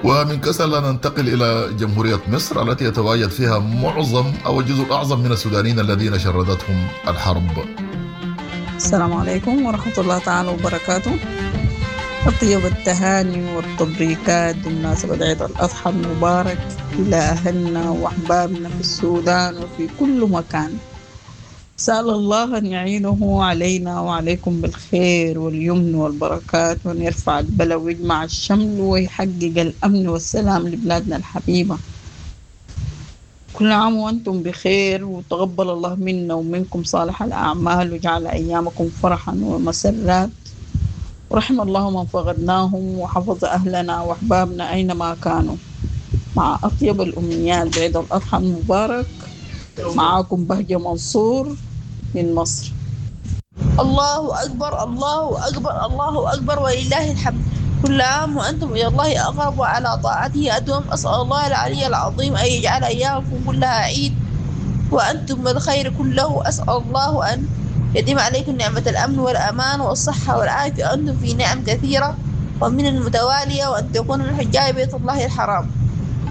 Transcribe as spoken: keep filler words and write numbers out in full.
ومن كسلا ننتقل إلى جمهورية مصر التي يتواجد فيها معظم أو الجزء الأعظم من السودانيين الذين شردتهم الحرب. السلام عليكم ورحمة الله تعالى وبركاته. أطيب التهاني والتبريكات بمناسبة عيد الأضحى المبارك إلى أهلنا وأحبابنا في السودان وفي كل مكان. سأل الله أن يعينه علينا وعليكم بالخير واليمن والبركات، وأن يرفع البلاء ويجمع الشمل ويحقق الأمن والسلام لبلادنا الحبيبة. كل عام وأنتم بخير، وتقبل الله منا ومنكم صالح الأعمال، وجعل أيامكم فرحا ومسرات، ورحم الله من فقدناهم وحفظ أهلنا وأحبابنا أينما كانوا. مع أطيب الأمنيات بعيد الأضحى المبارك، معاكم بهجة منصور من مصر. الله أكبر الله أكبر الله أكبر ولله الحمد. كل عام وأنتم إلى الله أقرب وعلى طاعته أدوم. أسأل الله العلي العظيم أن يجعل أيامكم كلها عيد وأنتم بالخير كله. أسأل الله أن يديم عليكم نعمة الأمن والأمان والصحة والعافية، أنتم في نعم كثيرة ومن المتوالية، وأن تكونوا من حجاج بيت الله الحرام.